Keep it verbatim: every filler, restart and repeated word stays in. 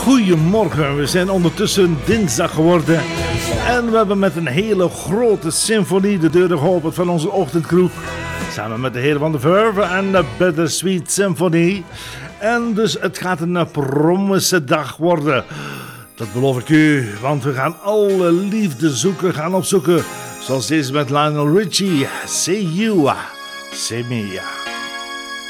Goedemorgen, we zijn ondertussen dinsdag geworden en we hebben met een hele grote symfonie de deuren geopend van onze ochtendkroeg. Samen met de heren van de Verve en de Bittersweet Symphony. En dus het gaat een promische dag worden. Dat beloof ik u, want we gaan alle liefde zoeken, gaan opzoeken. Zoals deze met Lionel Richie, Say You, Say Me.